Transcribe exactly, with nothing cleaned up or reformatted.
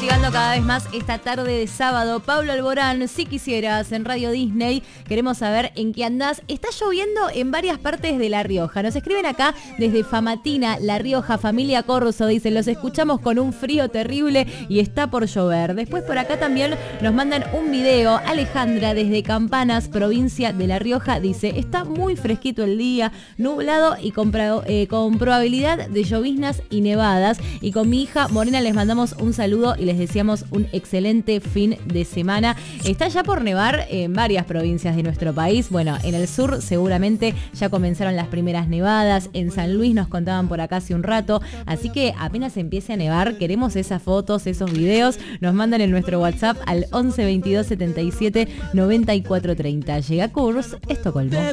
Investigando cada vez más esta tarde de sábado. Pablo Alborán, si quisieras, en Radio Disney. Queremos saber en qué andás. Está lloviendo en varias partes de La Rioja. Nos escriben acá desde Famatina, La Rioja, familia Corso. Dicen, los escuchamos con un frío terrible y está por llover. Después por acá también nos mandan un video. Alejandra, desde Campanas, provincia de La Rioja, dice, está muy fresquito el día, nublado y con, eh, con probabilidad de lloviznas y nevadas. Y con mi hija Morena les mandamos un saludo y les deseamos un excelente fin de semana. Está ya por nevar en varias provincias de nuestro país. Bueno, en el sur seguramente ya comenzaron las primeras nevadas. En San Luis nos contaban por acá hace un rato. Así que apenas empiece a nevar, queremos esas fotos, esos videos. Nos mandan en nuestro WhatsApp al once veintidós setenta y siete noventa y cuatro treinta. Llega Kurs, Estocolmo.